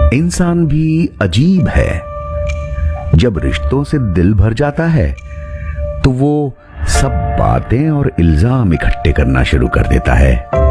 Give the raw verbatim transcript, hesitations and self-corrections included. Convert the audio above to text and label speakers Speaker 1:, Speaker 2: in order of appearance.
Speaker 1: इंसान भी अजीब है। जब रिश्तों से दिल भर जाता है तो वो सब बातें और इल्जाम इकट्ठे करना शुरू कर देता है।